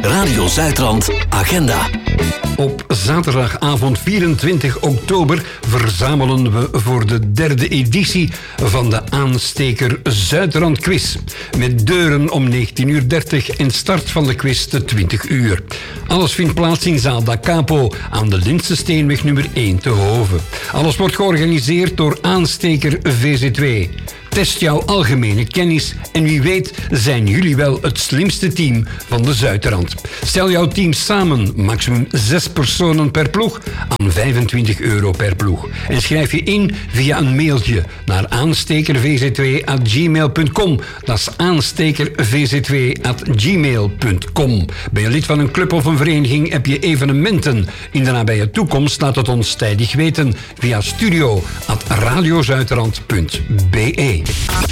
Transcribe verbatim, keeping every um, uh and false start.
Radio Zuidrand Agenda. Op zaterdagavond vierentwintig oktober verzamelen we voor de derde editie van de Aansteker Zuidrand Quiz. Met deuren om negentien uur dertig en start van de quiz te twintig uur. Alles vindt plaats in zaal Da Capo aan de Lindsesteenweg nummer één te Hoven. Alles wordt georganiseerd door Aansteker V Z W. Test jouw algemene kennis en wie weet zijn jullie wel het slimste team van de Zuidrand. Stel jouw team samen, maximum zes personen per ploeg, aan vijfentwintig euro per ploeg. En schrijf je in via een mailtje naar aansteker v z w at gmail punt com. Dat is aansteker v z w at gmail punt com. Ben je lid van een club of een vereniging, heb je evenementen in de nabije toekomst, laat het ons tijdig weten via studio at radiozuidrand punt b e.